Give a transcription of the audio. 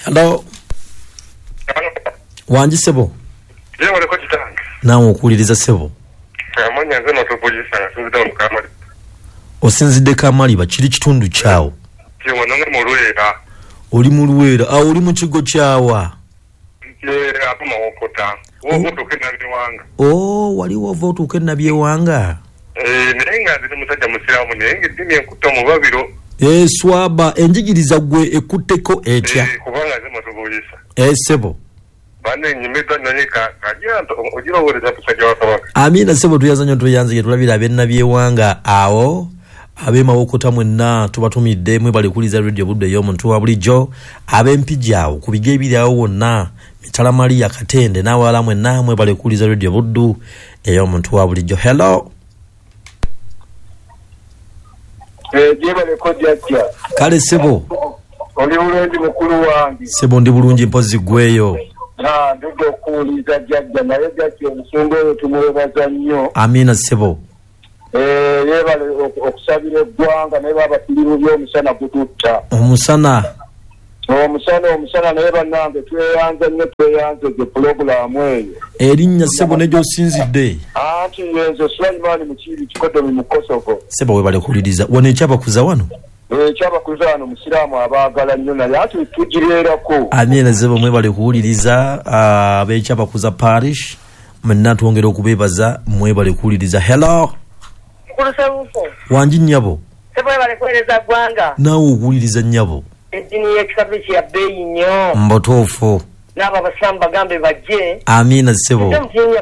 Hello. Wanji sebo. Yewe ko kitanga. Nawe okuliriza sebo. Amanya nze notopulisa nasinzidde mu Kamali. Osinzidde Kamali bakiri kitundu kyawo. Yewe nange mu Luwera. Oli mu Luwera, oli mu kigo kyawa. Yewe apuma okota. Wobutuke nabyewanga. Wali wova otuuke nabyewanga. Nenga nziri musajja musiramu nenge dini ekutta mu babiro. Swaba enjigiriza gwe ekutteko etya. Kubanga nze mutubulisa. Sebo. Bane nyimeza nanye kajanto ojira woleza tusajja wakabaka. Amina sebo tuyazanyo tuyanze tulabira abenna byewanga awo. Abema wokota mwenna tubatumidde mwe bali kuliza radio budde yo muntu wa bulijjo abempijjawo kubige ebiri awo wonna mitala Maria Katende nawe ala mwenna mwe bali kuliza radio buddu eyo muntu wa bulijjo. Hello. Jebale ko jajja. Kale sebo. Oli bulungi mukulu wange. Sebo ndi bulungi mpozi gweyo. Ndugo kuuliza jajja naye jajja omusonga oyo tumwebaza nnyo. Amina sebo. Yebale okusabira eggwanga naye baba tuli mu by'omusana gututta. Omusana naye bannange tweyanze gye pulogulaamu eyo. Erinnya sebo ne gy'osinzidde. Anti yenze Sulaiman Mukiiri Kikodomi mu Kosovo. Sebo webale kuliriza wano ekyabakuza wano. Ekyabakuza wano musiraamu abaagala nnyo naye ati tugireerako. Amina sebo mwebale kuwuliriza ab'ekyabakuza parish mwenna twongera okubeebaza mwebale kuwuliriza. Hello. Wanji nnyabo. Sebo webale kuweereza ggwanga. Naawe okuwuliriza nnyabo. Edini y'ekisabbici ya bbeeyi nnyo. Mbotoofo. N'abo abasiramu bagambe bajje. Amina sebo. Mutinya